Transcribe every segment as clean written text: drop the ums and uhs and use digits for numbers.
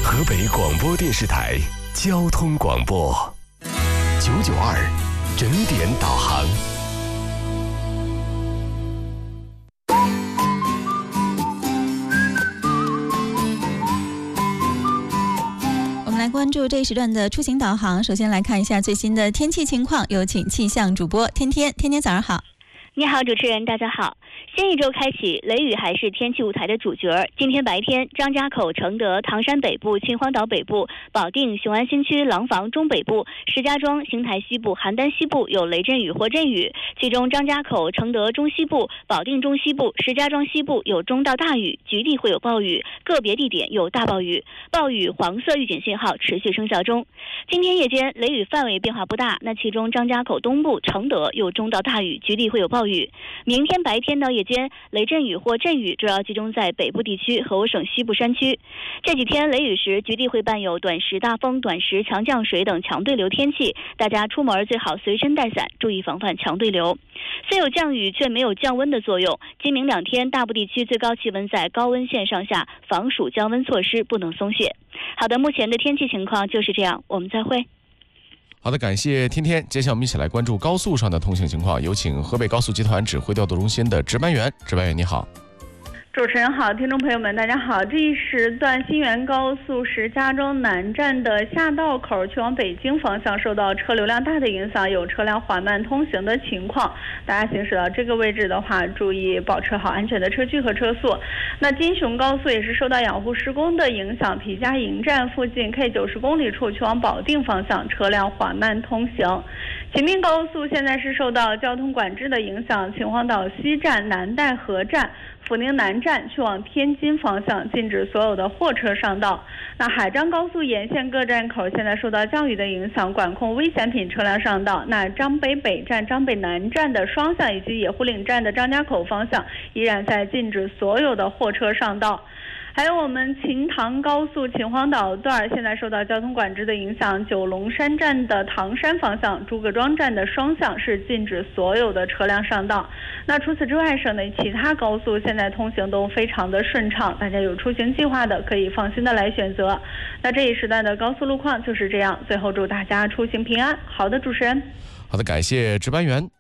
河北广播电视台交通广播992整点导航。 我们来关注这一时段的出行导航。首先来看一下最新的天气情况，有请气象主播天天。天天早上好。 你好，主持人，大家好。新一周开启，雷雨还是天气舞台的主角。今天白天，张家口、承德、唐山北部、秦皇岛北部、保定、雄安新区、廊坊中北部、石家庄、邢台西部、邯郸西部有雷阵雨或阵雨，其中张家口、承德中西部、保定中西部、石家庄西部有中到大雨，局地会有暴雨，个别地点有大暴雨，暴雨黄色预警信号持续生效中。今天夜间雷雨范围变化不大，那其中张家口东部、承德有中到大雨，局地会有暴雨。明天白天到夜间雷阵雨或阵雨主要集中在北部地区和我省西部山区。这几天雷雨时局地会伴有短时大风、短时强降水等强对流天气，大家出门最好随身带伞，注意防范强对流。虽有降雨却没有降温的作用，今明两天大部地区最高气温在高温线上下，防暑降温措施不能松懈。好的，目前的天气情况就是这样，我们再会。 好的，感谢天天。接下来我们一起来关注高速上的通行情况，有请河北高速集团指挥调度中心的值班员。值班员你好。 主持人好，听众朋友们大家好。这一时段新源高速石家庄南站的下道口去往北京方向受到车流量大的影响，有车辆缓慢通行的情况，大家行驶到这个位置的话，注意保持好安全的车距和车速。那金雄高速也是受到养护施工的影响，皮家营站附近 K90公里处去往保定方向车辆缓慢通行。秦滨高速现在是受到交通管制的影响，秦皇岛西站、南戴河站、阜宁南站去往天津方向禁止所有的货车上道。那海张高速沿线各站口现在受到降雨的影响，管控危险品车辆上道。那张北北站、张北南站的双向以及野狐岭站的张家口方向依然在禁止所有的货车上道。还有我们秦唐高速秦皇岛段现在受到交通管制的影响，九龙山站的唐山方向、诸葛庄站的双向是禁止所有的车辆上道。那除此之外，省内其他高速现在通行都非常的顺畅，大家有出行计划的可以放心的来选择。那这一时段的高速路况就是这样，最后祝大家出行平安。好的，主持人。 好的，感谢值班员。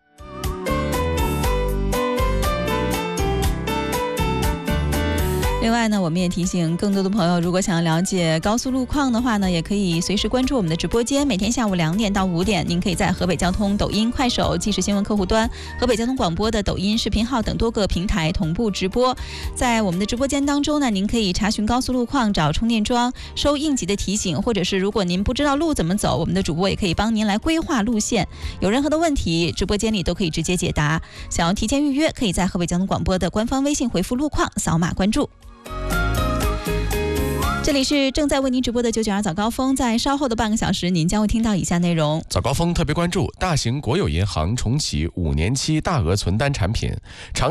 另外呢，我们也提醒更多的朋友，如果想要了解高速路况的话呢，也可以随时关注我们的直播间。每天下午2点到5点，您可以在河北交通抖音、快手、即时新闻客户端、河北交通广播的抖音视频号等多个平台同步直播。在我们的直播间当中呢，您可以查询高速路况、找充电桩、收应急的提醒，或者是如果您不知道路怎么走，我们的主播也可以帮您来规划路线。有任何的问题，直播间里都可以直接解答。想要提前预约，可以在河北交通广播的官方微信回复路况，扫码关注。这里是正在为您直播的992早高峰，在稍后的半个小时，您将会听到以下内容。 早高峰特别关注大型国有银行重启5年期大额存单产品，长